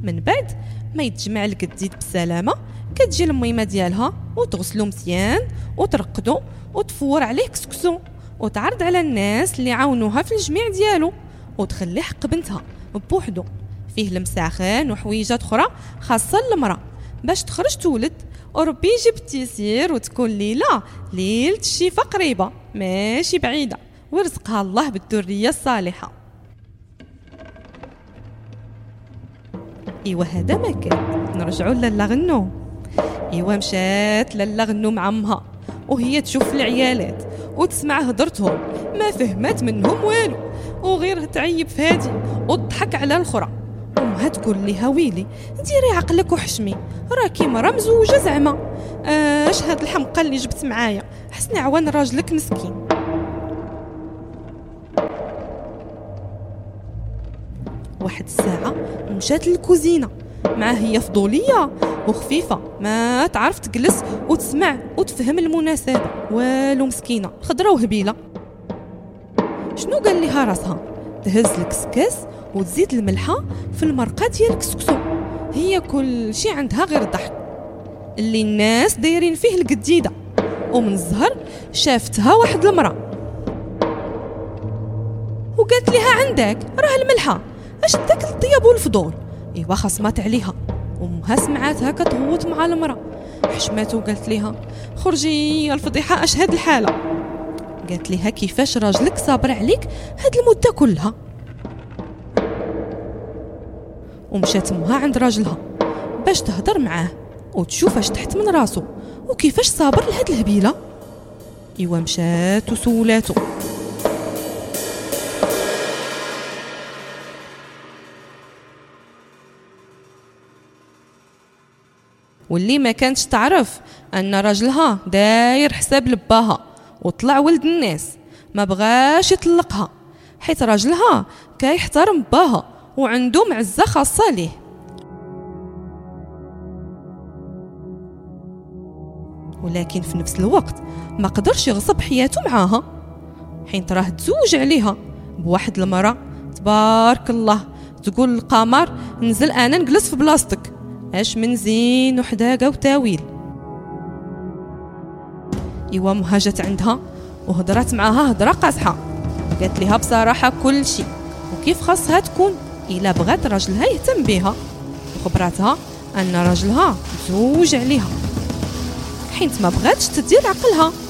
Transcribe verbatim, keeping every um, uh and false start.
من بعد ما يتجمع القديد بسلامه كتجي الميمه ديالها وتغسلو مزيان وترقدو وتفور عليه كسكسو وتعرض على الناس اللي عاونوها في الجميع ديالو وتخلي حق بنتها بوحدو فيه المساخن وحويجات اخرى خاصه المراه باش تخرج تولد وربي يجيب التيسير وتكون ليله ليله الشفاء قريبه ماشي بعيده ورزقها الله بالذريه الصالحه. ايوا هذا ما كان نرجعوا لالا غنو. ايوا مشات لالا غنو مع امها وهي تشوف العيالات وتسمع هضرتهم ما فهمت منهم والو وغير تعيب في هادي وتضحك على الاخرى. امها تقول ليها ويلي ديري عقلك وحشمي راكي مرا مزوجه زعما اش هاد الحمقى اللي جبت معايا حسني عوان راجلك مسكين. واحد الساعه مشات للكوزينه مع هي فضوليه وخفيفه ما تعرف تجلس وتسمع وتفهم المناسبه والو مسكينه خضره وهبيله. شنو قال لها راسها تهز الكسكاس وتزيد الملحه في المرقه ديال الكسكسو. هي كل شي عندها غير الضحك اللي الناس دايرين فيه القديده. ومن الزهر شافتها واحد المراه وقالت لها عندك راه الملحه اش داك الطياب والفضول. ايوا خصمات عليها امها سمعاتها كتغوت مع المراه حشمات وقالت لها خرجي يا الفضيحه اش هاد الحاله. قالت لها كيفاش راجلك صابر عليك هاد المده كلها. ومشات امها عند راجلها باش تهضر معاه وتشوف اش تحت من راسو وكيفاش صابر لهاد الهبيله. ايوا مشات وسولاتو واللي ما كانتش تعرف ان راجلها داير حساب لباها وطلع ولد الناس ما بغاش يطلقها حيت راجلها كيحترم باها وعنده معزه خاصه ليه. ولكن في نفس الوقت ما قدرش يغصب حياته معاها حيت راه تزوج عليها بواحد المراه تبارك الله تقول القمر نزل انا نجلس في بلاصتك اش من زين وحداقه وتاويل. ايوا مها جات عندها وهضرات معاها هضره قاصحه قالت لها بصراحه كل شيء وكيف خاصها تكون الا بغات راجلها يهتم بها وخبراتها ان راجلها مزوج عليها حيت ما بغاتش تدير عقلها